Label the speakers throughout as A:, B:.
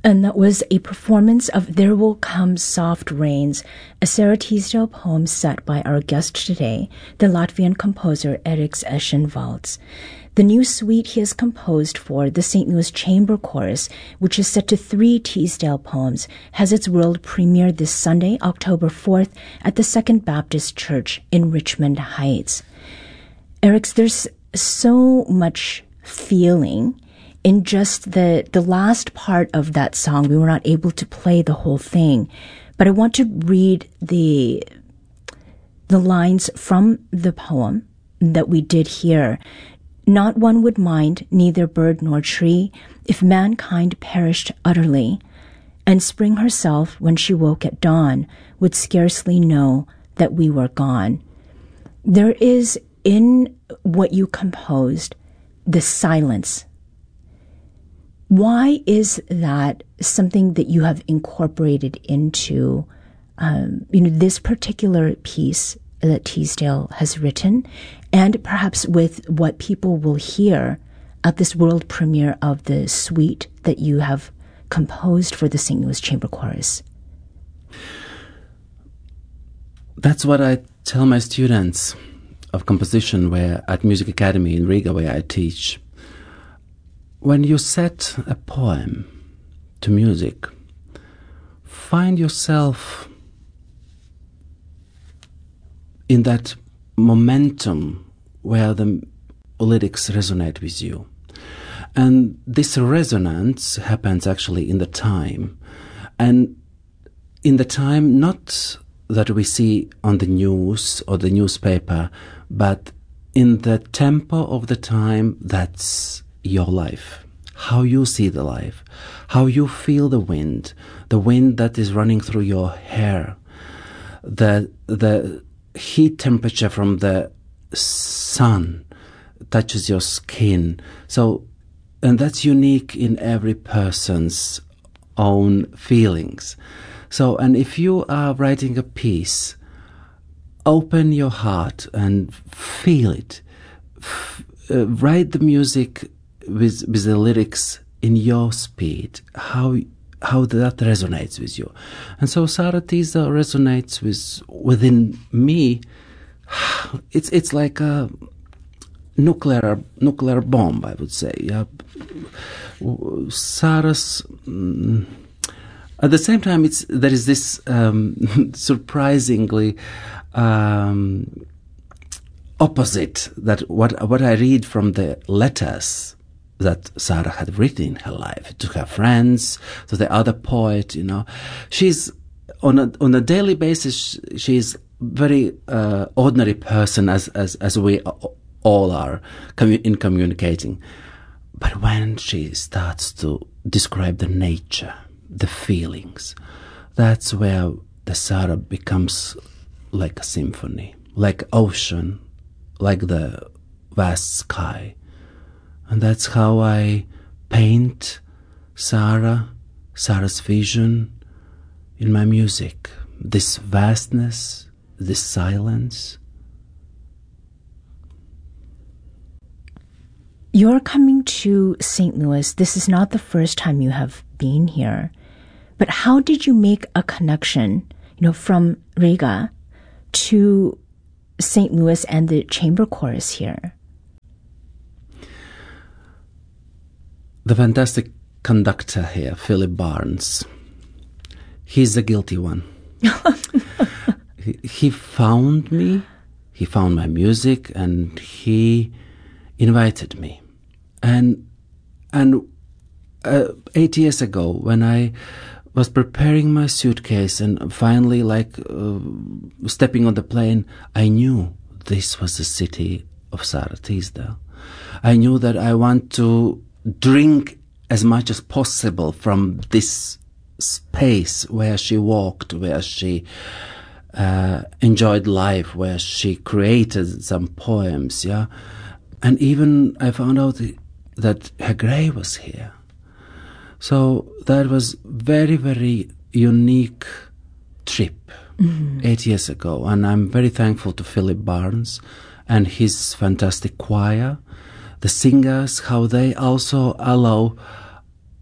A: And that was a performance of There Will Come Soft Rains, a Sara Teasdale poem set by our guest today, the Latvian composer Eriks Eschenvalds. The new suite he has composed for the St. Louis Chamber Chorus, which is set to 3 Teasdale poems, has its world premiere this Sunday, October 4th, at the Second Baptist Church in Richmond Heights. Eriks, there's so much feeling in just the last part of that song. We were not able to play the whole thing, but I want to read the lines from the poem that we did hear. Not one would mind, neither bird nor tree, if mankind perished utterly, and spring herself, when she woke at dawn, would scarcely know that we were gone. There is in what you composed the silence. Why is that something that you have incorporated into this particular piece that Teasdale has written, and perhaps with what people will hear at this world premiere of the suite that you have composed for the St. Louis Chamber Chorus?
B: That's what I tell my students of composition at Music Academy in Riga, where I teach. When you set a poem to music, find yourself in that momentum where the lyrics resonate with you. And this resonance happens actually in the time. And in the time, not that we see on the news or the newspaper, but in the tempo of the time that's your life, how you see the life, how you feel the wind that is running through your hair, the heat temperature from the sun touches your skin. So, and that's unique in every person's own feelings. So, and if you are writing a piece, open your heart and feel it. Write the music with the lyrics in your speed, how that resonates with you. And so Sara Teasdale resonates within me. It's like a nuclear bomb, I would say. Sara's at the same time, there is this surprisingly opposite, that what I read from the letters that Sara had written in her life to her friends, to the other poet. She's on a daily basis. She's very ordinary person, as we all are in communicating. But when she starts to describe the nature, the feelings, that's where the Sara becomes like a symphony, like ocean, like the vast sky. And that's how I paint Sara's vision in my music. This vastness, this silence.
A: You're coming to St. Louis. This is not the first time you have been here. But how did you make a connection, from Riga to St. Louis and the chamber chorus here?
B: The fantastic conductor here, Philip Barnes, he's the guilty one. He found me, he found my music, and he invited me. And 8 years ago, when I was preparing my suitcase and finally stepping on the plane, I knew this was the city of Sara Teasdale. I knew that I want to drink as much as possible from this space where she walked, where she enjoyed life, where she created some poems, And even I found out that her grave was here. So that was very, very unique trip 8 years ago. And I'm very thankful to Philip Barnes and his fantastic choir, the singers, how they also allow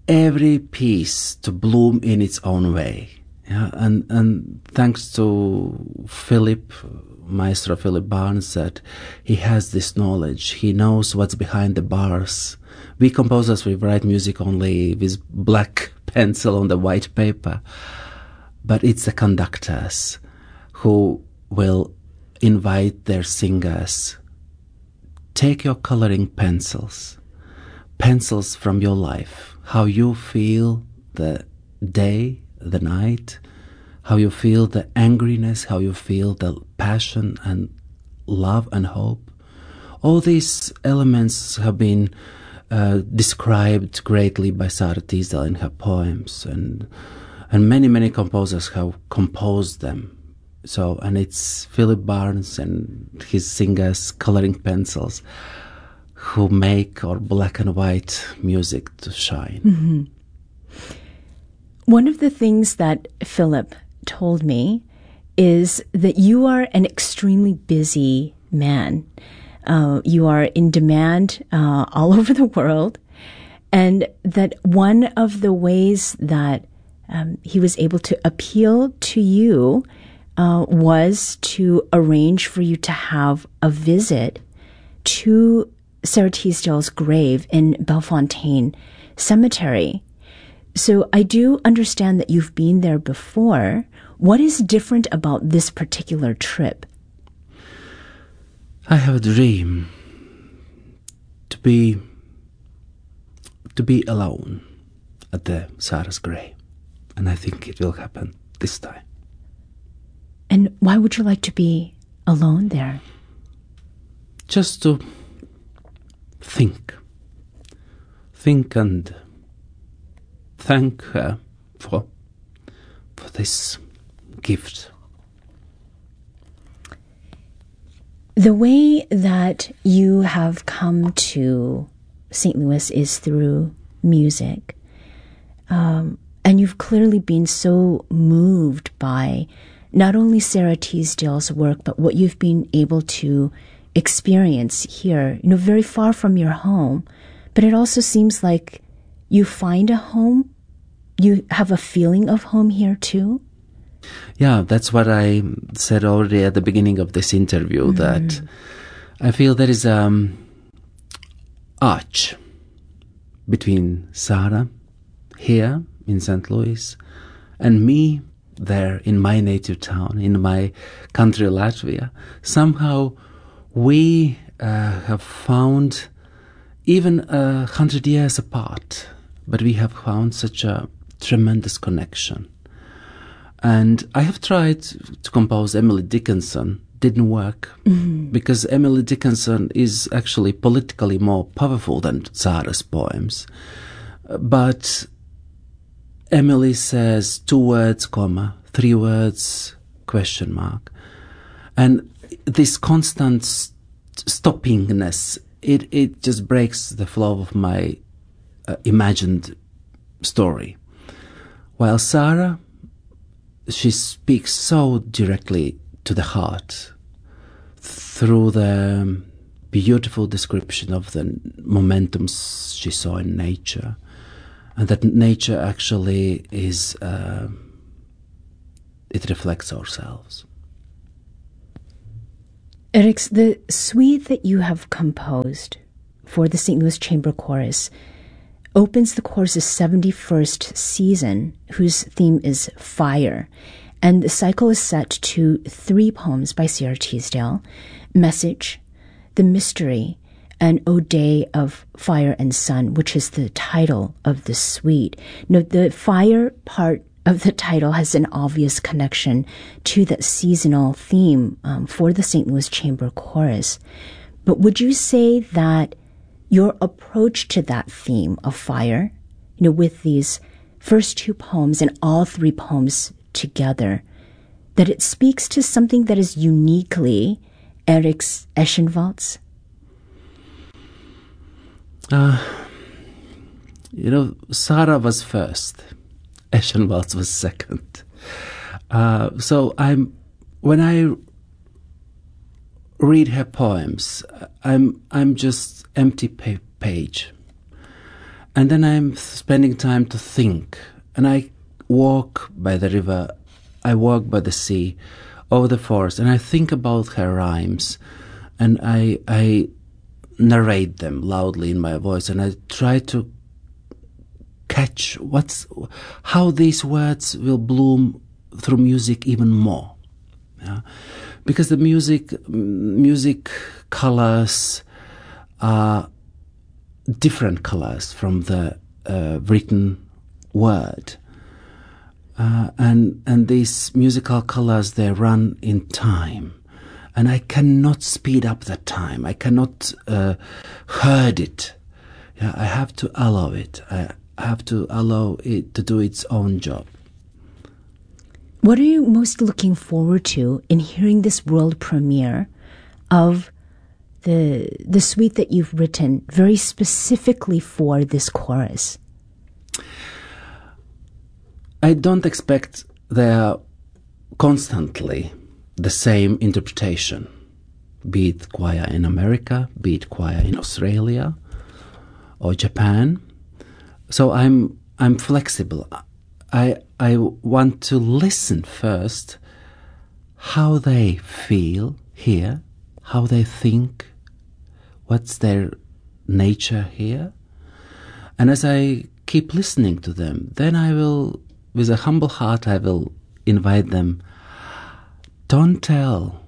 B: every piece to bloom in its own way. Yeah, and thanks to Maestro Philip Barnes, that he has this knowledge. He knows what's behind the bars. We composers, we write music only with black pencil on the white paper. But it's the conductors who will invite their singers. Take your coloring pencils from your life, how you feel the day, the night, how you feel the angriness, how you feel the passion and love and hope. All these elements have been described greatly by Sara Teasdale in her poems, and many composers have composed them. So, and it's Philip Barnes and his singers' coloring pencils who make our black and white music to shine.
A: Mm-hmm. One of the things that Philip told me is that you are an extremely busy man. You are in demand all over the world, and that one of the ways that he was able to appeal to you was to arrange for you to have a visit to Sara Teasdale's grave in Bellefontaine Cemetery. So I do understand that you've been there before. What is different about this particular trip?
B: I have a dream to be alone at the Sara's grave, and I think it will happen this time.
A: And why would you like to be alone there?
B: Just to think and thank her for this gift.
A: The way that you have come to St. Louis is through music. And you've clearly been so moved by not only Sara Teasdale's work, but what you've been able to experience here, very far from your home. But it also seems like you find a home. You have a feeling of home here too.
B: Yeah, that's what I said already at the beginning of this interview, that I feel there is arch between Sara here in St. Louis and me there in my native town, in my country Latvia. Somehow we have found, even 100 years apart, but we have found such a tremendous connection. And I have tried to compose Emily Dickinson, didn't work, because Emily Dickinson is actually politically more powerful than Sara's poems. But Emily says 2 words, comma, 3 words, question mark. And this constant stoppingness, it just breaks the flow of my imagined story. While Sara, she speaks so directly to the heart through the beautiful description of the momentums she saw in nature, and that nature actually is, it reflects ourselves.
A: Eriks, the suite that you have composed for the St. Louis Chamber Chorus opens the chorus's 71st season, whose theme is fire. And the cycle is set to 3 poems by Sara Teasdale: Message, The Mystery, and O Day of Fire and Sun, which is the title of the suite. Now, the fire part of the title has an obvious connection to that seasonal theme for the St. Louis Chamber Chorus. But would you say that your approach to that theme of fire, with these first 2 poems and all 3 poems together, that it speaks to something that is uniquely Eriks Eschenwalds?
B: Sara was first, Eschenwalds was second. So when I read her poems, I'm just empty page, And then I'm spending time to think. And I walk by the river, I walk by the sea, over the forest, and I think about her rhymes. And I narrate them loudly in my voice, and I try to catch how these words will bloom through music even more. Yeah? Because the music colors are different colors from the written word. And these musical colors, they run in time. And I cannot speed up that time. I cannot herd it. Yeah, I have to allow it. I have to allow it to do its own job.
A: What are you most looking forward to in hearing this world premiere of the suite that you've written very specifically for this chorus?
B: I don't expect there constantly the same interpretation, be it choir in America, be it choir in Australia or Japan. So I'm flexible. I want to listen first how they feel here, how they think, what's their nature here. And as I keep listening to them, then I will, with a humble heart, I will invite them, don't tell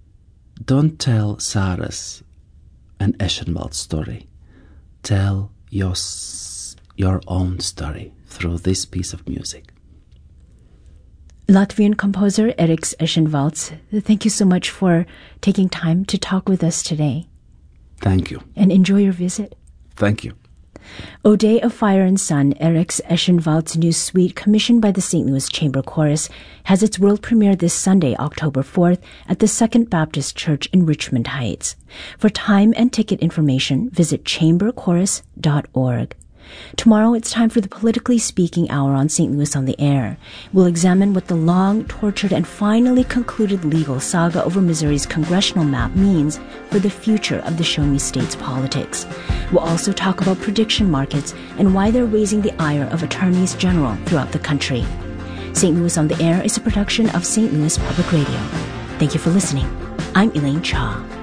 B: Sarah's and Eschenwald's story. Tell your own story through this piece of music.
A: Latvian composer Eriks Eschenvalds, thank you so much for taking time to talk with us today.
B: Thank you.
A: And enjoy your visit.
B: Thank you.
A: O Day of Fire and Sun, Eriks Eschenwald's new suite, commissioned by the St. Louis Chamber Chorus, has its world premiere this Sunday, October 4th, at the Second Baptist Church in Richmond Heights. For time and ticket information, visit chamberchorus.org. Tomorrow it's time for the Politically Speaking Hour on St. Louis on the Air. We'll examine what the long, tortured, and finally concluded legal saga over Missouri's congressional map means for the future of the Show Me State's politics. We'll also talk about prediction markets and why they're raising the ire of attorneys general throughout the country. St. Louis on the Air is a production of St. Louis Public Radio. Thank you for listening. I'm Elaine Cha.